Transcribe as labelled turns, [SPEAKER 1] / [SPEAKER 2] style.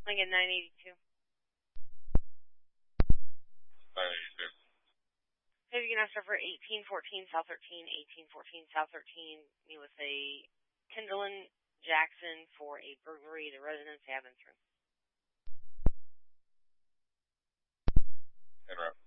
[SPEAKER 1] Lincoln 982.
[SPEAKER 2] 982.
[SPEAKER 1] Hey, you can ask her for 1814 South 13, 1814 South 13. Me with a Kendallin Jackson for a burglary to residence. They have been through.
[SPEAKER 2] En route.